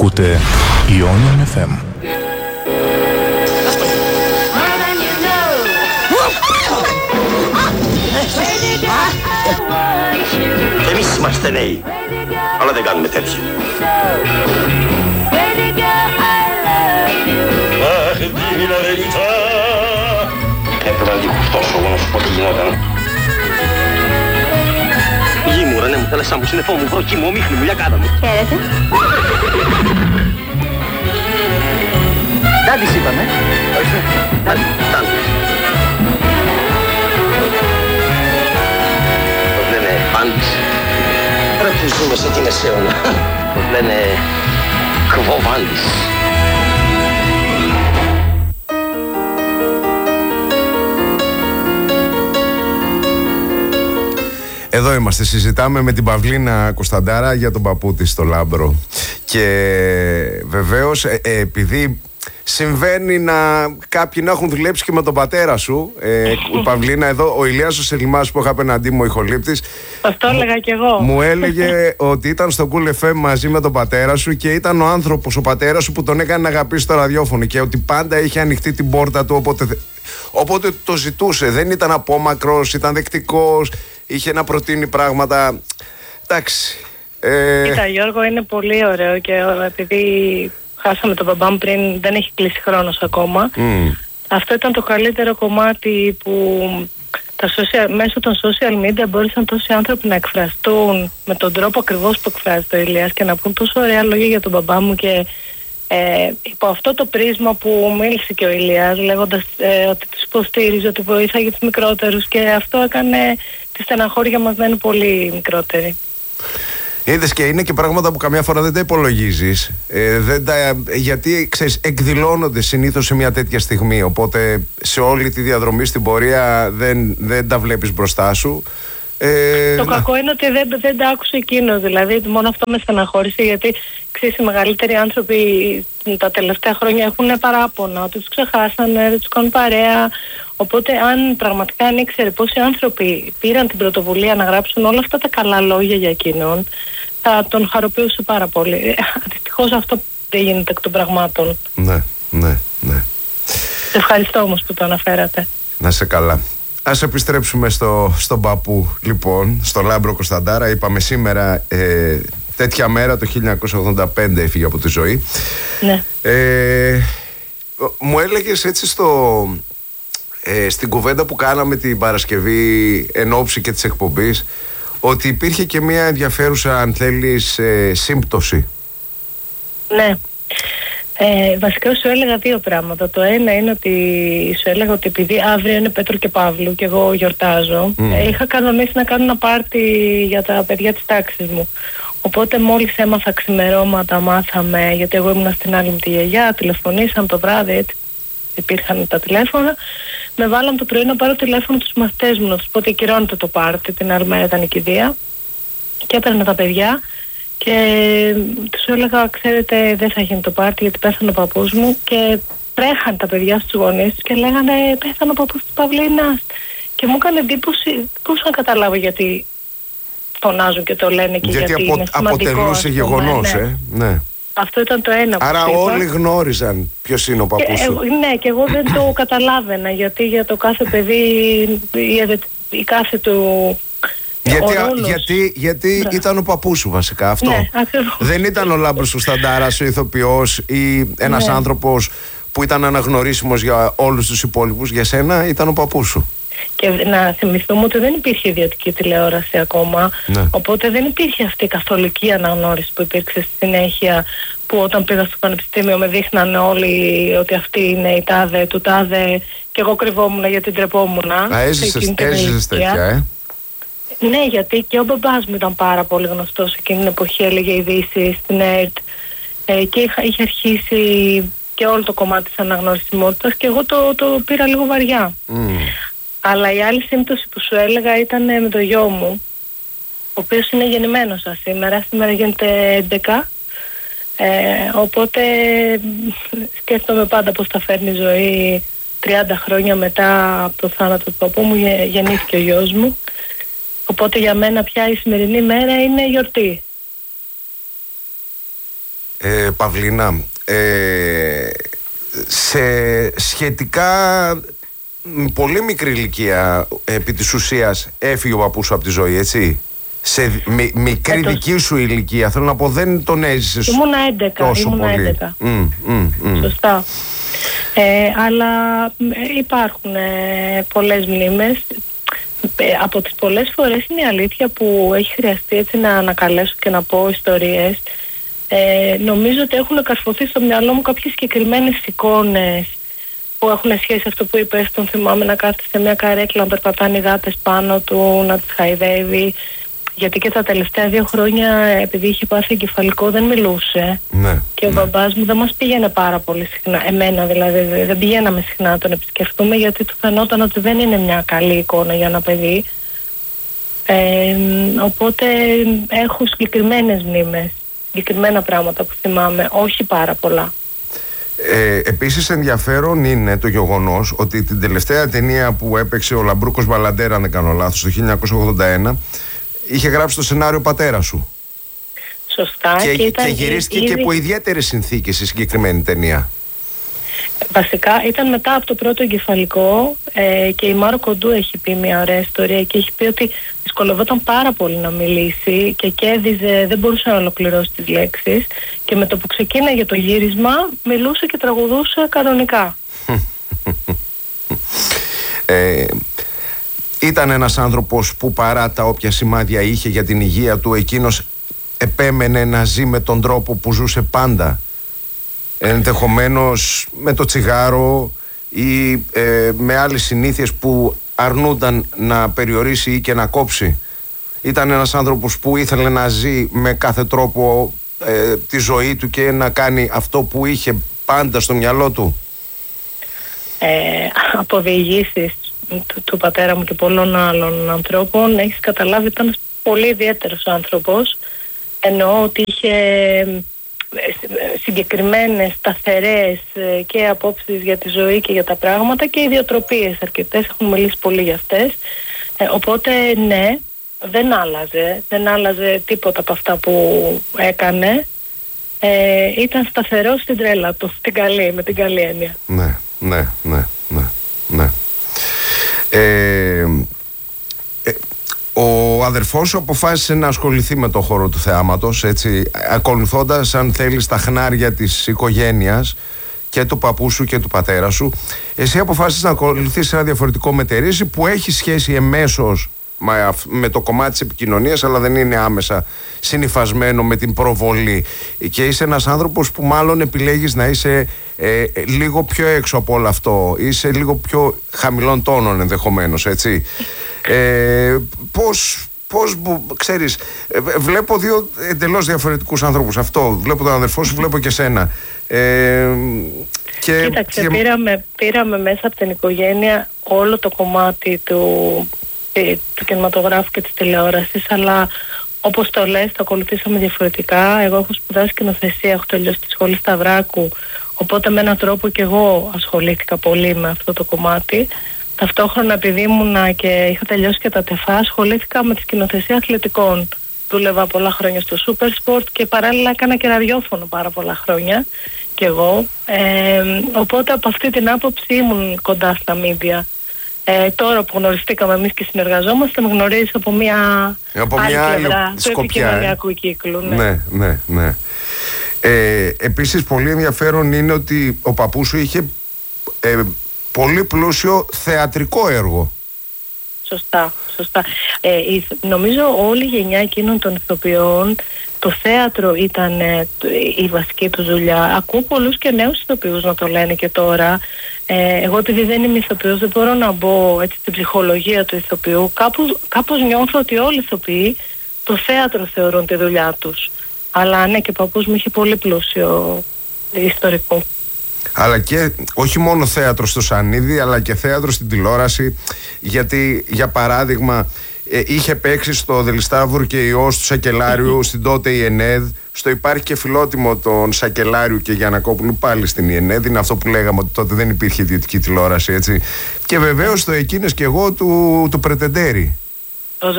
Ακούτε Ionian FM. Εμείς είμαστε νέοι, αλλά δεν κάνουμε τέτοια. Αχ, δίμηνα ρελιτά. Έπρεπε να διχουστώσω εγώ να σου πω τι γινόταν. Γη μου, ρε, ναι μου, θέλεσά μου, συννεφό μου, βροχή μου, ομίχνη μου, λιακάδα μου. Χαίρετε. Τάντης είπαμε. Όχι, τάντης. Πώς λένε, πάντης. Πρέπει να ζούμε σε εκείνες αιώνα. Πώς λένε, κβοβάντης. Εδώ είμαστε, συζητάμε με την Παυλίνα Κωνσταντάρα για τον παππού της στο Λάμπρο. Και βεβαίως επειδή συμβαίνει κάποιοι να έχουν δουλέψει και με τον πατέρα σου, Παυλίνα, εδώ ο Ηλίας ο Σελιμάς που είχα απέναντί μου, ο ηχολήπτης, αυτό έλεγα κι εγώ. μου έλεγε ότι ήταν στο Cool FM μαζί με τον πατέρα σου και ήταν ο άνθρωπος, ο πατέρας σου, που τον έκανε να αγαπήσει το ραδιόφωνο και ότι πάντα είχε ανοιχτεί την πόρτα του όποτε το ζητούσε. Δεν ήταν απόμακρος, ήταν δεκτικός, είχε να προτείνει πράγματα. Εντάξει. Κοίτα, Γιώργο, είναι πολύ ωραίο και επειδή χάσαμε τον μπαμπά μου πριν, δεν έχει κλείσει χρόνος ακόμα. Αυτό ήταν το καλύτερο κομμάτι που μέσω των social media μπόρεσαν τόσοι άνθρωποι να εκφραστούν με τον τρόπο ακριβώς που εκφράζεται ο Ηλίας και να πούν τόσο ωραία λόγια για τον μπαμπά μου και υπό αυτό το πρίσμα που μίλησε και ο Ηλίας λέγοντας ότι τους υποστήριζε, ότι βοήθαγε τους μικρότερους και αυτό έκανε τη στεναχώρια μας να είναι πολύ μικρότερη. Είδες, και είναι και πράγματα που καμιά φορά δεν τα υπολογίζεις, γιατί ξέρεις, εκδηλώνονται συνήθως σε μια τέτοια στιγμή, οπότε σε όλη τη διαδρομή στην πορεία δεν τα βλέπεις μπροστά σου. Το κακό είναι ότι δεν τα άκουσε εκείνος, δηλαδή μόνο αυτό με στεναχώρησε, γιατί ξέρεις, οι μεγαλύτεροι άνθρωποι τα τελευταία χρόνια έχουν παράπονα ότι τους ξεχάσανε, δεν τους κάνουν παρέα, οπότε αν πραγματικά ήξερε πόσοι άνθρωποι πήραν την πρωτοβουλία να γράψουν όλα αυτά τα καλά λόγια για εκείνον, θα τον χαροποιούσε πάρα πολύ. Δυστυχώς αυτό δεν γίνεται εκ των πραγμάτων. Ναι. Ευχαριστώ όμως που το αναφέρατε. Να σε καλά. Ας επιστρέψουμε στον παππού, λοιπόν, στο Λάμπρο Κωνσταντάρα. Είπαμε σήμερα, τέτοια μέρα το 1985 έφυγε από τη ζωή. Ναι. Μου έλεγες έτσι στην κουβέντα που κάναμε την Παρασκευή εν ώψη και της εκπομπής, ότι υπήρχε και μια ενδιαφέρουσα, αν θέλεις, σύμπτωση. Ναι. Βασικά σου έλεγα δύο πράγματα. Το ένα είναι ότι σου έλεγα ότι επειδή αύριο είναι Πέτρο και Παύλου και εγώ γιορτάζω, είχα κανονίσει να κάνω ένα πάρτι για τα παιδιά της τάξης μου. Οπότε μόλις έμαθα ξημερώματα, μάθαμε, γιατί εγώ ήμουν στην άλλη μου τη γιαγιά, τηλεφωνήσαμε το βράδυ, έτσι υπήρχαν τα τηλέφωνα. Με βάλαν το πρωί να πάρω τηλέφωνο τους μαθητές μου, να τους πω ότι ακυρώνεται το πάρτι, την άλλη μέρα ήταν η κηδεία. Και έπαιρνα τα παιδιά και τους έλεγα, ξέρετε, δεν θα γίνει το πάρτι γιατί πέθανε ο παππούς μου, και τρέχαν τα παιδιά στους γονείς τους και λέγανε πέθανε ο παππούς της Παυλίνας. Και μου έκανε εντύπωση, πώς να καταλάβω γιατί φωνάζουν και το λένε και γιατί είναι σημαντικό. Αποτελούσε γεγονός, ναι. Αυτό ήταν το ένα που άρα είπα. όλοι γνώριζαν ποιος είναι ο παππούς σου. Ναι, και εγώ δεν το καταλάβαινα, γιατί για το κάθε παιδί η κάθε του... Γιατί ήταν ο παππούς σου βασικά αυτό. Ναι, ακριβώς. Δεν ήταν ο Λάμπρος Κωνσταντάρας, ο ηθοποιός ή ένας άνθρωπος που ήταν αναγνωρίσιμος για όλους τους υπόλοιπους. Για σένα ήταν ο παππούς σου. Και να θυμηθούμε ότι δεν υπήρχε ιδιωτική τηλεόραση ακόμα, οπότε δεν υπήρχε αυτή η καθολική αναγνώριση που υπήρξε στη συνέχεια, που όταν πήγα στο πανεπιστήμιο με δείχνανε όλοι ότι αυτή είναι η τάδε του τάδε και εγώ κρυβόμουν γιατί ντρεπόμουν. Έζησες τέτοια, Ναι, γιατί και ο μπαμπάς μου ήταν πάρα πολύ γνωστός εκείνη την εποχή, έλεγε ειδήσεις στην ΕΡΤ και είχε αρχίσει και όλο το κομμάτι της αναγνωρισιμότητας και εγώ το πήρα λίγο βαριά. Αλλά η άλλη σύμπτωση που σου έλεγα ήταν με το γιο μου, ο οποίος είναι γεννημένος σήμερα γίνεται 11, οπότε σκέφτομαι πάντα πώς θα φέρνει η ζωή 30 χρόνια μετά από το θάνατο του παππού μου, γεννήθηκε ο γιος μου. Οπότε για μένα πια η σημερινή μέρα είναι γιορτή. Παυλίνα, σε σχετικά πολύ μικρή ηλικία, επί της ουσίας, έφυγε ο παππούς σου από τη ζωή, έτσι. Σε μικρή δική σου ηλικία, θέλω να πω, δεν τον έζησες τόσο πολύ. 11. Σωστά. Αλλά υπάρχουν πολλές μνήμες. Από τις πολλές φορές είναι η αλήθεια που έχει χρειαστεί έτσι να ανακαλέσω και να πω ιστορίες. Νομίζω ότι έχουν καρφωθεί στο μυαλό μου κάποιες συγκεκριμένες εικόνες που έχουν σχέση αυτό που είπες. Τον θυμάμαι να κάθεται σε μια καρέκλα, να περπατάνε οι γάτες πάνω του, να τις χαϊδεύει. Γιατί και τα τελευταία 2 χρόνια, επειδή είχε πάθει εγκεφαλικό, δεν μιλούσε. Ναι, και ο μπαμπάς μου δεν μας πήγαινε πάρα πολύ συχνά. Εμένα δηλαδή, δεν πηγαίναμε συχνά να τον επισκεφτούμε, γιατί του φαινόταν ότι δεν είναι μια καλή εικόνα για ένα παιδί. Οπότε έχω συγκεκριμένες μνήμες, συγκεκριμένα πράγματα που θυμάμαι, όχι πάρα πολλά. Επίσης ενδιαφέρον είναι το γεγονός ότι την τελευταία ταινία που έπαιξε ο Λαμπρούκος Μπαλαντέρα, αν δεν κάνω λάθος, το 1981, είχε γράψει το σενάριο πατέρα σου. Σωστά. Και γυρίστηκε και υπό ιδιαίτερες συνθήκες η συγκεκριμένη ταινία. Βασικά ήταν μετά από το πρώτο εγκεφαλικό και η Μάρο Κοντού έχει πει μια ωραία ιστορία και έχει πει ότι δυσκολευόταν πάρα πολύ να μιλήσει και κέρδιζε, δεν μπορούσε να ολοκληρώσει τις λέξεις, και με το που ξεκίναγε το γύρισμα μιλούσε και τραγουδούσε κανονικά. Ήταν ένας άνθρωπος που παρά τα όποια σημάδια είχε για την υγεία του, εκείνος επέμενε να ζει με τον τρόπο που ζούσε πάντα. Ενδεχομένως με το τσιγάρο ή με άλλες συνήθειες που αρνούνταν να περιορίσει ή και να κόψει. Ήταν ένας άνθρωπος που ήθελε να ζει με κάθε τρόπο τη ζωή του και να κάνει αυτό που είχε πάντα στο μυαλό του. Από διηγήσεις του πατέρα μου και πολλών άλλων ανθρώπων έχεις καταλάβει ότι ήταν ένας πολύ ιδιαίτερος άνθρωπος. Εννοώ ότι είχε συγκεκριμένες, σταθερές και απόψεις για τη ζωή και για τα πράγματα και ιδιοτροπίες αρκετές, έχουν μιλήσει πολύ για αυτές. Οπότε ναι, δεν άλλαζε τίποτα από αυτά που έκανε. Ήταν σταθερός στην τρέλα του, με την καλή έννοια. Ναι. Ο αδερφός σου αποφάσισε να ασχοληθεί με το χώρο του θεάματος, έτσι, ακολουθώντας, αν θέλεις, τα χνάρια της οικογένειας και του παππού σου και του πατέρα σου. Εσύ αποφάσισες να ακολουθήσεις ένα διαφορετικό μετερίζει που έχει σχέση εμέσως με το κομμάτι της επικοινωνίας, αλλά δεν είναι άμεσα συνυφασμένο με την προβολή, και είσαι ένας άνθρωπος που μάλλον επιλέγεις να είσαι λίγο πιο έξω από όλο αυτό, είσαι λίγο πιο χαμηλών τόνων ενδεχομένως, έτσι. Πώς ξέρεις, βλέπω 2 εντελώς διαφορετικούς ανθρώπους. Αυτό, βλέπω τον αδερφό σου, βλέπω και σένα. Κοίταξε, πήραμε μέσα από την οικογένεια όλο το κομμάτι του κινηματογράφου και της τηλεόρασης, αλλά όπως το λες, το ακολουθήσαμε διαφορετικά. Εγώ έχω σπουδάσει σκηνοθεσία, έχω τελειώσει τη σχολή Σταυράκου, οπότε με έναν τρόπο και εγώ ασχολήθηκα πολύ με αυτό το κομμάτι. Ταυτόχρονα, επειδή ήμουνα και είχα τελειώσει και τα ΤΕΦΑ, ασχολήθηκα με τη σκηνοθεσία αθλητικών. Δούλευα πολλά χρόνια στο Super Sport και παράλληλα έκανα και ραδιόφωνο πάρα πολλά χρόνια κι εγώ. Οπότε από αυτή την άποψη ήμουν κοντά στα μίντια. Τώρα που γνωριστήκαμε εμείς και συνεργαζόμαστε, με γνωρίζεις από μια άλλη πλευρά του επικοινωνιακού κύκλου. Ναι. Επίσης πολύ ενδιαφέρον είναι ότι ο παππούς σου είχε πολύ πλούσιο θεατρικό έργο. Σωστά. Νομίζω όλη η γενιά εκείνων των ηθοποιών, το θέατρο ήταν η βασική του δουλειά. Ακούω πολλούς και νέους ηθοποιούς να το λένε και τώρα. Εγώ, επειδή δεν είμαι ηθοποιός, δεν μπορώ να μπω έτσι στην ψυχολογία του ηθοποιού. Κάπως νιώθω ότι όλοι οι ηθοποιοί το θέατρο θεωρούν τη δουλειά τους. Αλλά ναι, και ο παππούς μου είχε πολύ πλούσιο ιστορικό. Αλλά και όχι μόνο θέατρο στο Σανίδι, αλλά και θέατρο στην τηλεόραση, γιατί για παράδειγμα είχε παίξει στο Δελιστάβουρ και Υιός του Σακελάριου στην τότε η ΕΝΕΔ, στο υπάρχει και φιλότιμο των Σακελάριου και Γιαννακόπουλου πάλι στην ΕΝΕΔ, είναι αυτό που λέγαμε ότι τότε δεν υπήρχε ιδιωτική τηλεόραση, έτσι. Και βεβαίως το Εκείνες και εγώ του Πρετεντέρη,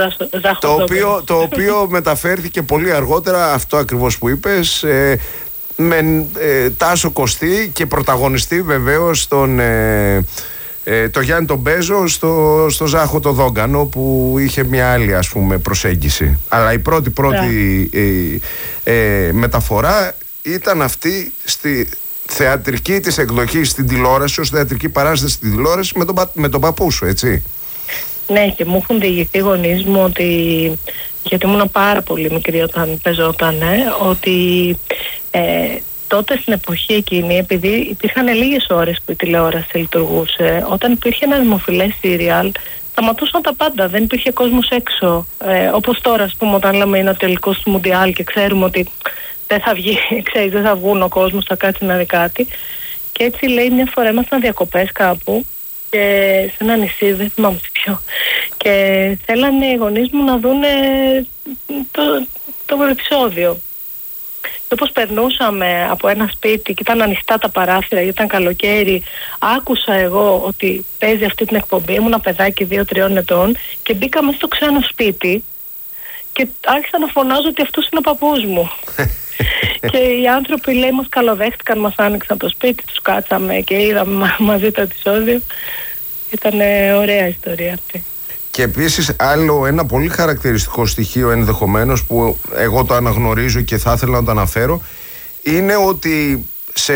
το οποίο μεταφέρθηκε πολύ αργότερα, αυτό ακριβώς που είπες, με Τάσο Κωστή και πρωταγωνιστή βεβαίως το Γιάννη τον Μπέζο στο Ζάχο το Δόγκανο, που είχε μια άλλη, ας πούμε, προσέγγιση. Αλλά η πρώτη μεταφορά ήταν αυτή στη θεατρική της εκδοχή στην τηλεόραση, ως θεατρική παράσταση στην τηλεόραση με τον παππού σου, έτσι. Ναι, και μου έχουν διηγηθεί οι γονείς μου ότι, γιατί ήμουν πάρα πολύ μικρή όταν παίζονταν, ότι τότε στην εποχή εκείνη, επειδή υπήρχαν λίγες ώρες που η τηλεόραση λειτουργούσε, όταν υπήρχε ένα δημοφιλές σύριαλ, σταματούσαν τα πάντα, δεν υπήρχε κόσμος έξω. Όπως τώρα, ας πούμε, όταν λέμε είναι ο τελικός του Μουντιάλ και ξέρουμε ότι δεν θα βγει, ξέρεις, δεν θα βγουν ο κόσμος, θα κάτσει να δει κάτι. Και έτσι, λέει, μια φορά ήμασταν διακοπές κάπου, και σε ένα νησί, δεν θυμάμαι σε ποιο, και θέλανε οι γονείς μου να δουν το επεισόδιο. Και όπως περνούσαμε από ένα σπίτι και ήταν ανοιχτά τα παράθυρα, ήταν καλοκαίρι, άκουσα εγώ ότι παίζει αυτή την εκπομπή. Ήμουν παιδάκι 2-3 ετών και μπήκα μέσα στο ξένο σπίτι και άρχισα να φωνάζω ότι αυτός είναι ο παππούς μου. Και οι άνθρωποι, λέει, μας καλοδέχτηκαν, μας άνοιξαν το σπίτι, τους κάτσαμε και είδαμε μαζί το επεισόδιο. Ήταν ωραία ιστορία αυτή. Και επίσης άλλο ένα πολύ χαρακτηριστικό στοιχείο ενδεχομένως, που εγώ το αναγνωρίζω και θα ήθελα να το αναφέρω, είναι ότι σε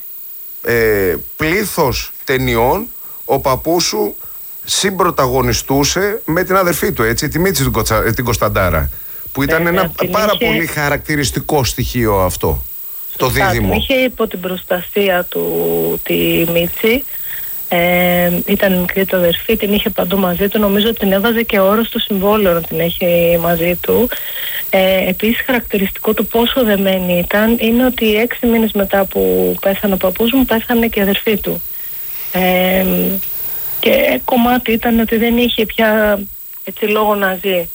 πλήθος ταινιών ο παππούς σου συμπρωταγωνιστούσε με την αδερφή του, έτσι, τη Μίτση την Κωνσταντάρα, που ήταν ένα πάρα πολύ χαρακτηριστικό στοιχείο αυτό, το δίδυμο. Είχε υπό την προστασία του τη Μίτση. Ήταν μικρή του αδερφή, την είχε παντού μαζί του. Νομίζω ότι την έβαζε και όρο στο συμβόλαιο να την έχει μαζί του. Επίσης, χαρακτηριστικό του πόσο δεμένη ήταν είναι ότι 6 μήνες μετά που πέθανε ο παππούς μου, πέθανε και η αδερφή του. Και κομμάτι ήταν ότι δεν είχε πια, έτσι, λόγο να ζει.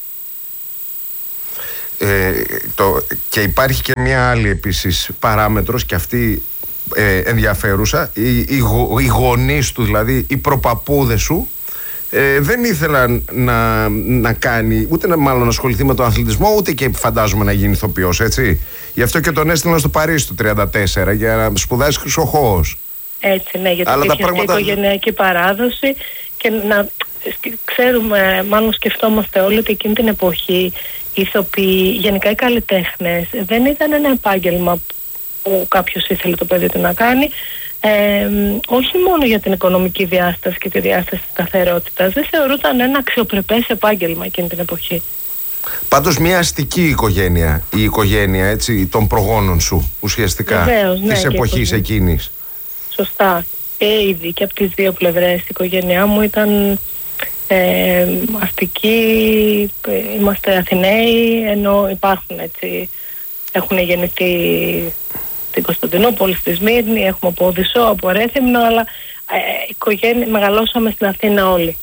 Και υπάρχει και μια άλλη επίσης παράμετρος, και αυτή ενδιαφέρουσα. Οι γονείς του, δηλαδή οι προπαππούδες σου, δεν ήθελαν να κάνει, ούτε μάλλον να ασχοληθεί με τον αθλητισμό, ούτε και φαντάζομαι να γίνει ηθοποιός, έτσι. Γι' αυτό και τον έστειλαν στο Παρίσι το 1934 για να σπουδάσει χρυσοχώος. Έτσι, ναι, γιατί υπήρχε αυτή η οικογενειακή παράδοση και να ξέρουμε, μάλλον σκεφτόμαστε όλοι ότι εκείνη την εποχή οι ηθοποιοί, γενικά οι καλλιτέχνες, δεν ήταν ένα επάγγελμα που κάποιος ήθελε το παιδί του να κάνει, όχι μόνο για την οικονομική διάσταση και τη διάσταση της σταθερότητας, δεν θεωρούταν ένα αξιοπρεπές επάγγελμα εκείνη την εποχή. Πάντως μια αστική οικογένεια, η οικογένεια, έτσι, των προγόνων σου, ουσιαστικά, βεβαίως, ναι, της εποχής εκείνης. Σωστά. Και ήδη και από τις δύο πλευρές η οικογένειά μου ήταν αστική, είμαστε Αθηναίοι, ενώ υπάρχουν, έτσι, έχουν γεννηθεί στην Κωνσταντινούπολη, στη Σμύρνη, έχουμε από Οδυσσό, από Ρέθυμνο, αλλά μεγαλώσαμε στην Αθήνα όλοι.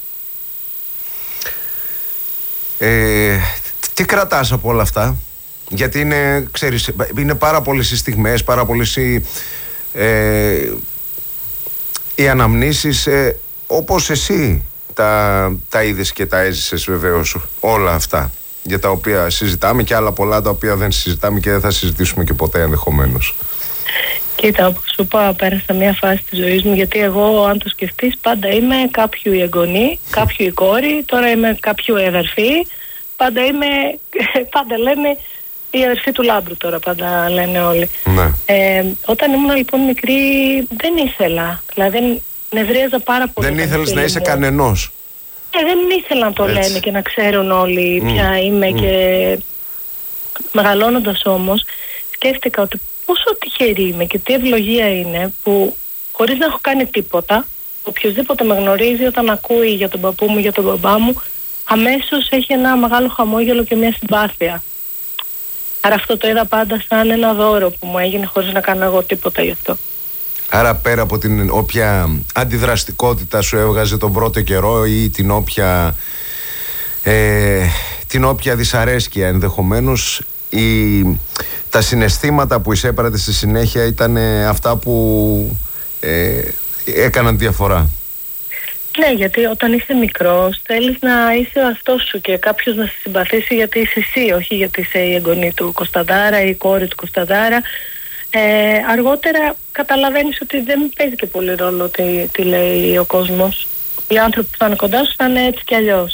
Τι κρατάς από όλα αυτά? Γιατί είναι, ξέρεις, είναι πάρα πολλές οι στιγμές, πάρα πολλές οι αναμνήσεις, όπως εσύ τα είδες και τα έζησες, βεβαίως, όλα αυτά για τα οποία συζητάμε, και άλλα πολλά τα οποία δεν συζητάμε και δεν θα συζητήσουμε και ποτέ ενδεχομένως. Κοίτα, όπως σου είπα, πέρασα μια φάση της ζωής μου, γιατί εγώ, αν το σκεφτείς, πάντα είμαι κάποιου η εγγονή, κάποιου η κόρη, τώρα είμαι κάποιου η αδερφή, πάντα λένε η αδερφή του Λάμπρου, τώρα πάντα λένε όλοι. Ναι. Όταν ήμουν λοιπόν μικρή δεν ήθελα, δηλαδή νευρίαζα πάρα πολύ. Δεν ήθελες να είσαι κανενός? Δεν ήθελα να το λένε και να ξέρουν όλοι ποια είμαι. Και μεγαλώνοντας όμως σκέφτηκα ότι πόσο τυχερή είμαι και τι ευλογία είναι που, χωρίς να έχω κάνει τίποτα, οποιοδήποτε με γνωρίζει, όταν ακούει για τον παππού μου, για τον μπαμπά μου, αμέσως έχει ένα μεγάλο χαμόγελο και μια συμπάθεια. Άρα αυτό το είδα πάντα σαν ένα δώρο που μου έγινε, χωρίς να κάνω εγώ τίποτα γι' αυτό. Άρα πέρα από την όποια αντιδραστικότητα σου έβγαζε τον πρώτο καιρό ή την όποια δυσαρέσκεια ενδεχομένως, τα συναισθήματα που εισέπρατε στη συνέχεια ήταν αυτά που έκαναν διαφορά. Ναι, γιατί όταν είσαι μικρός θέλεις να είσαι ο αυτός σου και κάποιος να σε συμπαθήσει γιατί είσαι εσύ, όχι γιατί είσαι η εγγονή του Κωνσταντάρα ή η κόρη του Κωνσταντάρα. Αργότερα καταλαβαίνεις ότι δεν παίζει και πολύ ρόλο τι λέει ο κόσμος. Οι άνθρωποι που θα είναι κοντά σου θα είναι έτσι κι αλλιώς.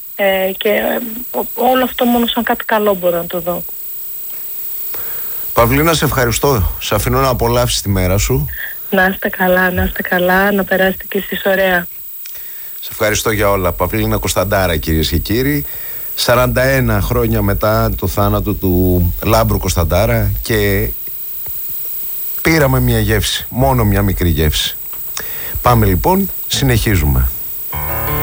Όλο αυτό μόνο σαν κάτι καλό μπορώ να το δω. Παυλίνα, σε ευχαριστώ. Σε αφήνω να απολαύσεις τη μέρα σου. Να είστε καλά, να περάσετε και εσείς ωραία. Σε ευχαριστώ για όλα. Παυλίνα Κωνσταντάρα, κυρίες και κύριοι. 41 χρόνια μετά το θάνατο του Λάμπρου Κωνσταντάρα και πήραμε μια γεύση, μόνο μια μικρή γεύση. Πάμε λοιπόν, συνεχίζουμε.